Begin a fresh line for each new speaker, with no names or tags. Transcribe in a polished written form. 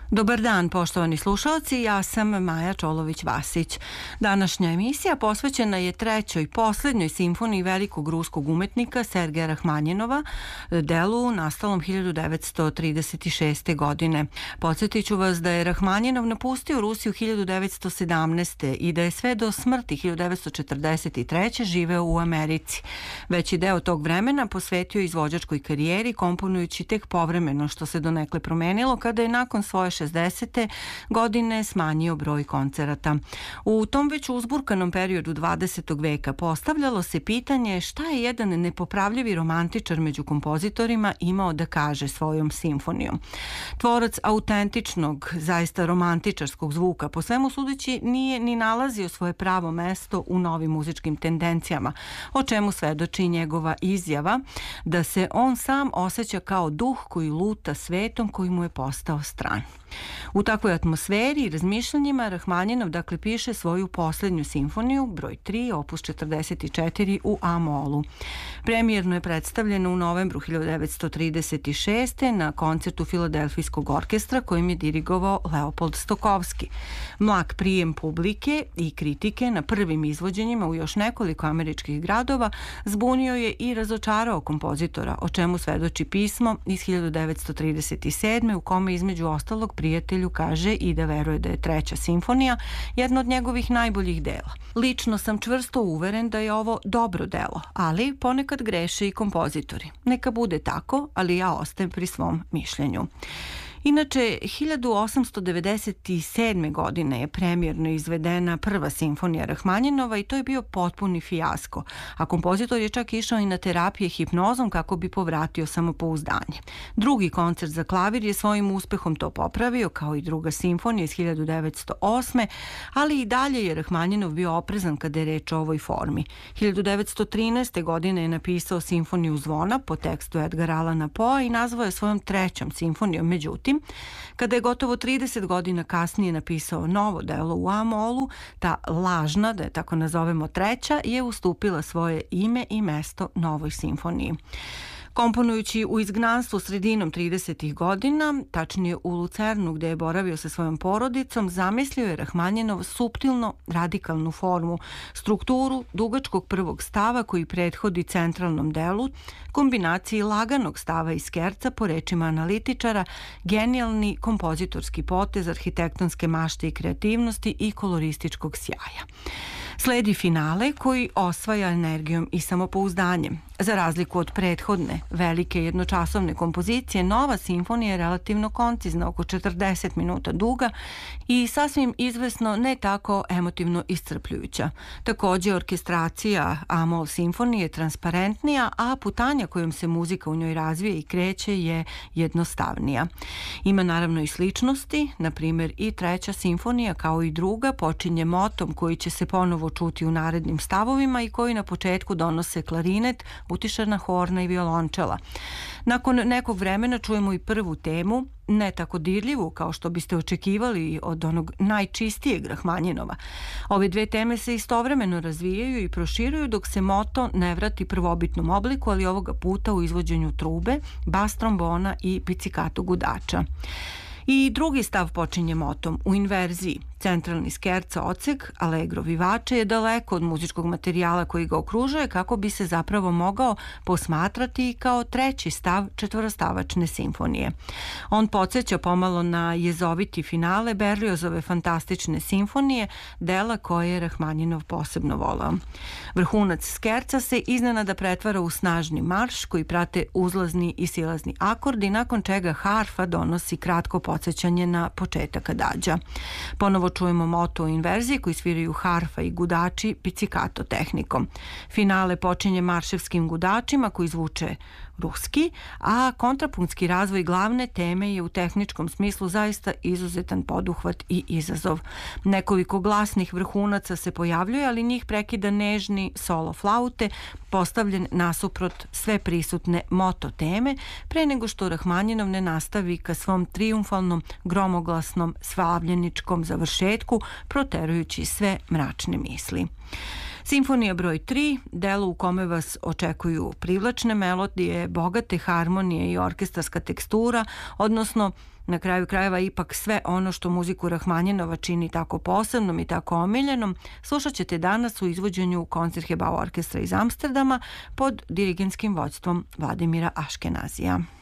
Dobar dan, poštovani slušalci, ja sam Maja Čolović-Vasić. Današnja emisija posvećena je trećoj i poslednjoj simfoniji velikog ruskog umetnika Sergeja Rahmanjinova, delu nastalom 1936. godine. Podsjetit ću vas da je Rahmanjinov napustio Rusiju 1917. i da je sve do smrti 1943. živeo u Americi. Veći deo tog vremena posvetio izvođačkoj karijeri, komponujući tek povremeno, što se donekle promenilo kada je nakon svoje 60. godine smanjio broj koncerata. U tom već uzburkanom periodu 20. veka postavljalo se pitanje šta je jedan nepopravljivi romantičar među kompozitorima imao da kaže svojom simfonijom. Tvorac autentičnog, zaista romantičarskog zvuka, po svemu sudeći, nije ni nalazio svoje pravo mesto u novim muzičkim tendencijama, o čemu svedoči njegova izjava da se on sam osjeća kao duh koji luta svetom koji mu je postao stran. U takvoj atmosferi i razmišljanjima Rahmanjinov dakle piše svoju poslednju simfoniju, broj 3, opus 44 u A-molu. Premijerno je predstavljeno u novembru 1936. na koncertu Filadelfijskog orkestra kojim je dirigovao Leopold Stokowski. Mlak prijem publike i kritike na prvim izvođenjima u još nekoliko američkih gradova zbunio je i razočarao kompozitora, o čemu svedoči pismo iz 1937. u kome između ostalog prijatelju kaže i da veruje da je treća simfonija jedno od njegovih najboljih dela. Lično sam čvrsto uveren da je ovo dobro delo, ali ponekad greše i kompozitori. Neka bude tako, ali ja ostajem pri svom mišljenju. Inače, 1897. godine je premijerno izvedena prva simfonija Rahmanjinova i to je bio potpuni fijasko, a kompozitor je čak išao i na terapije hipnozom kako bi povratio samopouzdanje. Drugi koncert za klavir je svojim uspehom to popravio, kao i druga simfonija iz 1908. ali i dalje je Rahmanjinov bio oprezan kada je reč o ovoj formi. 1913. godine je napisao simfoniju zvona po tekstu Edgara Allana Poea i nazvao je svojom trećom simfonijom. Međutim, kada je gotovo 30 godina kasnije napisao novo delo u A-molu, ta lažna, da je tako nazovemo treća, je ustupila svoje ime i mesto novoj simfoniji. Komponujući u izgnanstvu sredinom 30. godina, tačnije u Lucernu gde je boravio sa svojom porodicom, zamislio je Rahmanjinov suptilno radikalnu formu, strukturu dugačkog prvog stava koji prethodi centralnom delu, kombinaciji laganog stava i skerca, po rečima analitičara, genijalni kompozitorski potez arhitektonske mašte i kreativnosti i kolorističkog sjaja. Sledi finale koji osvaja energijom i samopouzdanjem. Za razliku od prethodne velike jednočasovne kompozicije, nova simfonija je relativno koncizna, oko 40 minuta duga i sasvim izvesno ne tako emotivno iscrpljujuća. Također, orkestracija A-mol simfonije je transparentnija, a putanja kojom se muzika u njoj razvija i kreće je jednostavnija. Ima naravno i sličnosti, na primjer i treća simfonija kao i druga počinje motom koji će se ponovo čuti u narednim stavovima i koji na početku donose klarinet, utišana horna i violončela. Nakon nekog vremena čujemo i prvu temu, ne tako dirljivu kao što biste očekivali od onog najčistijeg Rahmanjinova. Ove dve teme se istovremeno razvijaju i proširuju dok se moto ne vrati prvobitnom obliku, ali ovoga puta u izvođenju trube, bas trombona i pizzicato gudača. I drugi stav počinje motom u inverziji. Centralni skerca odsek, allegro vivace, je daleko od muzičkog materijala koji ga okružuje kako bi se zapravo mogao posmatrati kao treći stav četvorostavačne simfonije. On podsjeća pomalo na jezoviti finale Berliozove fantastične simfonije, dela koje je Rahmanjinov posebno volao. Vrhunac skerca se iznenada pretvara u snažni marš koji prate uzlazni i silazni akordi, nakon čega harfa donosi kratko podsjećanje na početak adađa. Ponovo čujemo moto u inverziji koji sviraju harfa i gudači pizzicato tehnikom. Finale počinje marševskim gudačima koji zvuče ruski, a kontrapunktski razvoj glavne teme je u tehničkom smislu zaista izuzetan poduhvat i izazov. Nekoliko glasnih vrhunaca se pojavljuje, ali njih prekida nežni solo flaute postavljen nasuprot sve prisutne moto teme pre nego što Rahmanjinov ne nastavi ka svom triumfalnom gromoglasnom slavljeničkom završetku proterujući sve mračne misli. Simfonija broj 3, delo u kome vas očekuju privlačne melodije, bogate harmonije i orkestarska tekstura, odnosno na kraju krajeva ipak sve ono što muziku Rahmanjinova čini tako posebnom i tako omiljenom, slušat ćete danas u izvođenju Koncertgebouw orkestra iz Amsterdama pod dirigentskim vođstvom Vladimira Aškenazija.